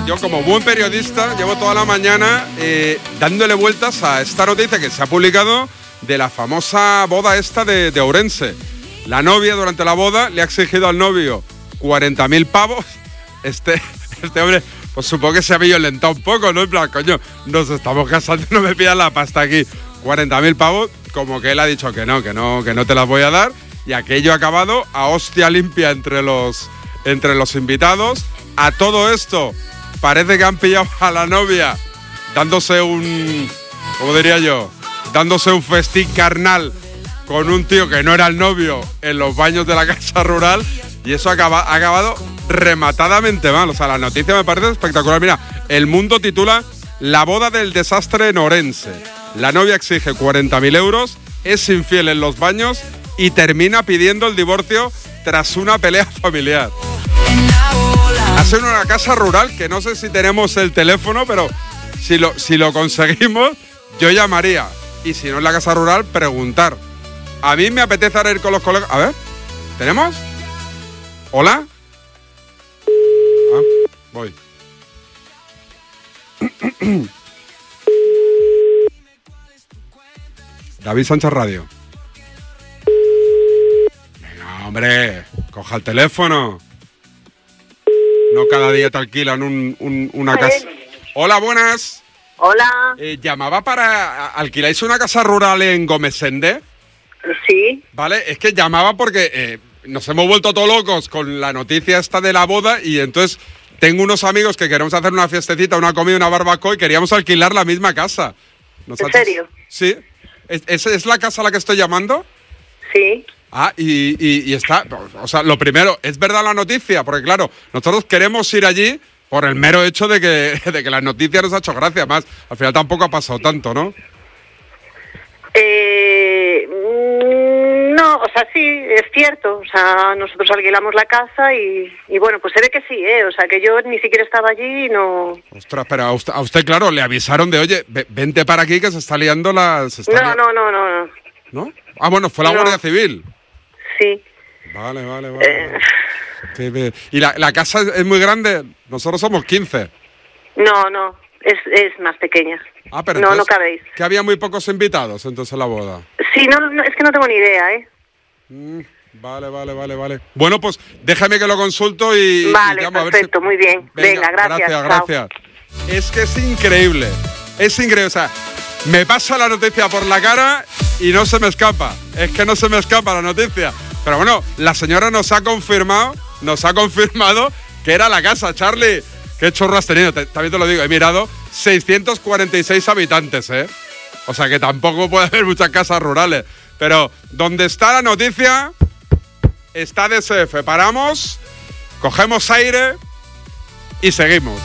yo como buen periodista llevo toda la mañana dándole vueltas a esta noticia que se ha publicado de la famosa boda esta de Ourense. La novia durante la boda le ha exigido al novio 40.000 pavos. Este hombre, pues supongo que se ha violentado un poco, ¿no? En plan, coño, nos estamos casando, no me pidas la pasta aquí. 40.000 pavos, como que él ha dicho que no te las voy a dar. Y aquello ha acabado a hostia limpia entre los invitados. A todo esto, parece que han pillado a la novia dándose un, ¿cómo diría yo? Dándose un festín carnal con un tío que no era el novio en los baños de la casa rural. Y eso ha acabado rematadamente mal. O sea, la noticia me parece espectacular. Mira, El Mundo titula La boda del desastre en Ourense. La novia exige 40.000 euros, es infiel en los baños y termina pidiendo el divorcio tras una pelea familiar. Ha sido una casa rural que no sé si tenemos el teléfono, pero si lo conseguimos, yo llamaría. Y si no es la casa rural, preguntar. A mí me apetece ahora ir con los colegas. A ver, ¿tenemos? ¿Hola? Voy. David Sánchez Radio. Venga, hombre, coja el teléfono. No cada día te alquilan una casa. Hola, buenas. Hola. Llamaba para... ¿Alquiláis una casa rural en Gómez-Sende? Sí. Vale, es que llamaba porque nos hemos vuelto todos locos con la noticia esta de la boda y entonces tengo unos amigos que queremos hacer una fiestecita, una comida, una barbacoa y queríamos alquilar la misma casa. ¿En serio? Sí. ¿Es la casa a la que estoy llamando? Sí. Ah, y está... O sea, lo primero, ¿es verdad la noticia? Porque claro, nosotros queremos ir allí por el mero hecho de que la noticia nos ha hecho gracia. Más, al final tampoco ha pasado tanto, ¿no? No, o sea, sí, es cierto. O sea, nosotros alquilamos la casa y bueno, pues se ve que sí, O sea, que yo ni siquiera estaba allí y no... Ostras, pero a usted, claro, le avisaron de, oye, vente para aquí que se está liando la... No. ¿No? Ah, bueno, fue la Guardia Civil. Sí. Vale. ¿Y la casa es muy grande? Nosotros somos 15. No, es más pequeña. Ah, pero no cabéis. Que había muy pocos invitados entonces en la boda. Sí, no, es que no tengo ni idea, Vale. Bueno, pues déjame que lo consulto y... Vale, llamo, perfecto, a ver si... muy bien. Venga, gracias. Es que es increíble, o sea, me pasa la noticia por la cara y no se me escapa. Es que no se me escapa la noticia. Pero bueno, la señora nos ha confirmado que era la casa, Charlie. Qué chorro has tenido, también te lo digo, he mirado 646 habitantes, O sea que tampoco puede haber muchas casas rurales. Pero donde está la noticia, está DSF. Paramos, cogemos aire y seguimos.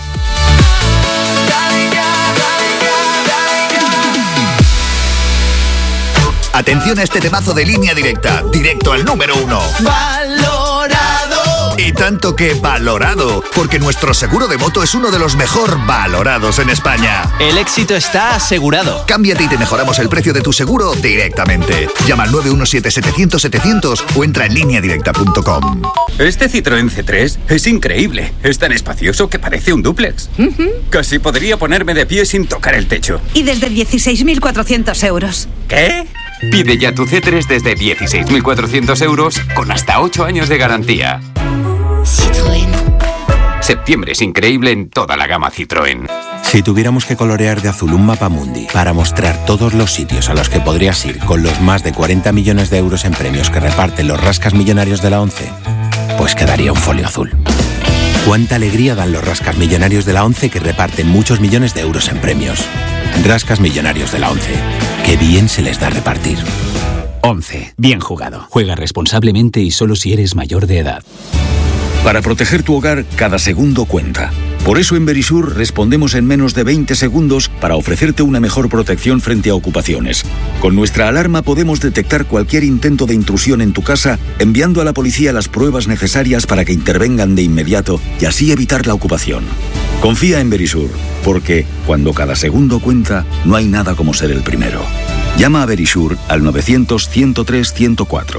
Atención a este temazo de Línea Directa, directo al número 1. ¡Valorado! Y tanto que valorado, porque nuestro seguro de moto es uno de los mejor valorados en España. El éxito está asegurado. Cámbiate y te mejoramos el precio de tu seguro directamente. Llama al 917-700-700 o entra en lineadirecta.com. Este Citroën C3 es increíble. Es tan espacioso que parece un dúplex. Casi podría ponerme de pie sin tocar el techo. Y desde 16.400 euros. ¿Qué? Pide ya tu C3 desde 16.400 euros con hasta 8 años de garantía. Citroën. Septiembre es increíble en toda la gama Citroën. Si tuviéramos que colorear de azul un mapa mundi para mostrar todos los sitios a los que podrías ir con los más de 40 millones de euros en premios que reparten los rascas millonarios de la ONCE, pues quedaría un folio azul. Cuánta alegría dan los rascas millonarios de la ONCE que reparten muchos millones de euros en premios. Rascas millonarios de la ONCE. Qué bien se les da repartir. ONCE. Bien jugado. Juega responsablemente y solo si eres mayor de edad. Para proteger tu hogar, cada segundo cuenta. Por eso en Verisur respondemos en menos de 20 segundos para ofrecerte una mejor protección frente a ocupaciones. Con nuestra alarma podemos detectar cualquier intento de intrusión en tu casa, enviando a la policía las pruebas necesarias para que intervengan de inmediato y así evitar la ocupación. Confía en Verisur, porque cuando cada segundo cuenta, no hay nada como ser el primero. Llama a Verisur al 900-103-104.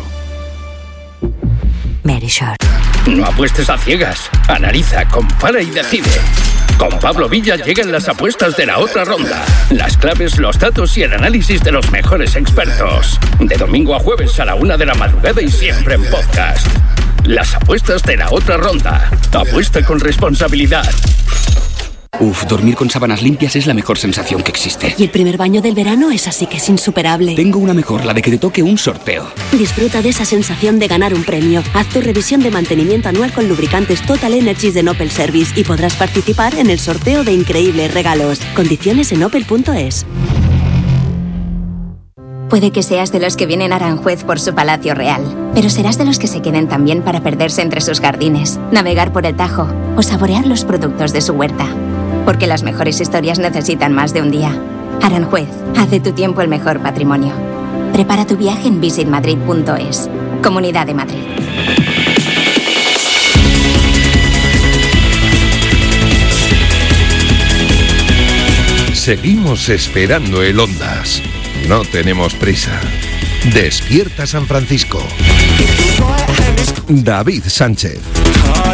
Verisur. No apuestes a ciegas. Analiza, compara y decide. Con Pablo Villa llegan las apuestas de la otra ronda. Las claves, los datos y el análisis de los mejores expertos. De domingo a jueves a la 1 de la madrugada y siempre en podcast. Las apuestas de la otra ronda. Apuesta con responsabilidad. Dormir con sábanas limpias es la mejor sensación que existe. Y el primer baño del verano es así que es insuperable. Tengo una mejor, la de que te toque un sorteo. Disfruta de esa sensación de ganar un premio. Haz tu revisión de mantenimiento anual con lubricantes Total Energies de Opel Service y podrás participar en el sorteo de increíbles regalos. Condiciones en opel.es. Puede que seas de los que vienen a Aranjuez por su palacio real, pero serás de los que se queden también para perderse entre sus jardines, navegar por el Tajo o saborear los productos de su huerta. Porque las mejores historias necesitan más de un día. Aranjuez, haz de tu tiempo el mejor patrimonio. Prepara tu viaje en visitmadrid.es. Comunidad de Madrid. Seguimos esperando el Ondas. No tenemos prisa. Despierta San Francisco. David Sánchez.